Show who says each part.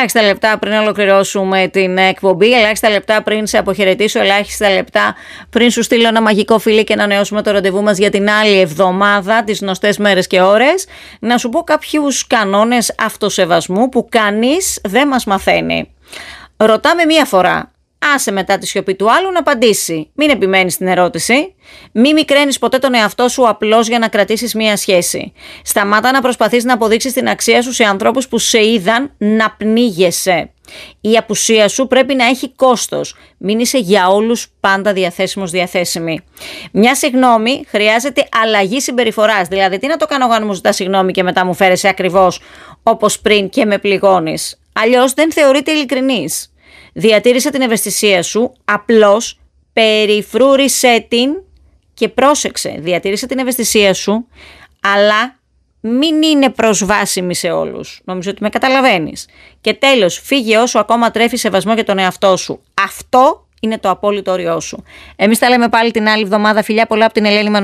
Speaker 1: ελάχιστα λεπτά πριν ολοκληρώσουμε την εκπομπή, ελάχιστα λεπτά πριν σε αποχαιρετήσω, ελάχιστα λεπτά πριν σου στείλω ένα μαγικό φιλί και να ανανεώσουμε το ραντεβού μας για την άλλη εβδομάδα, τις γνωστές μέρες και ώρες, να σου πω κάποιους κανόνες αυτοσεβασμού που κανείς δεν μας μαθαίνει. Ρωτάμε μία φορά. Άσε μετά τη σιωπή του άλλου να απαντήσει. Μην επιμένεις στην ερώτηση. Μην μικραίνεις ποτέ τον εαυτό σου απλώς για να κρατήσεις μία σχέση. Σταμάτα να προσπαθείς να αποδείξεις την αξία σου σε ανθρώπους που σε είδαν να πνίγεσαι. Η απουσία σου πρέπει να έχει κόστος. Μην είσαι για όλους πάντα διαθέσιμη. Μια συγγνώμη χρειάζεται αλλαγή συμπεριφοράς. Δηλαδή, τι να το κάνω εγώ αν μου ζητάς συγγνώμη και μετά μου φέρεσαι ακριβώς όπως πριν και με πληγώνεις. Αλλιώς δεν θεωρείται ειλικρινής. Διατήρησε την ευαισθησία σου, απλώς περιφρούρησέ την και πρόσεξε. Διατήρησε την ευαισθησία σου, αλλά μην είναι προσβάσιμη σε όλους. Νομίζω ότι με καταλαβαίνεις. Και τέλος, φύγε όσο ακόμα τρέφει σεβασμό για τον εαυτό σου. Αυτό είναι το απόλυτο όριό σου. Εμείς τα λέμε πάλι την άλλη εβδομάδα. Φιλιά πολλά από την Ελένη Μανουηλίδου.